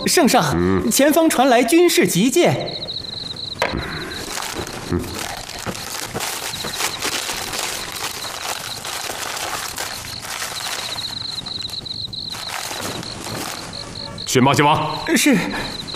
圣上，前方传来军事急件。 迅马前往。 是。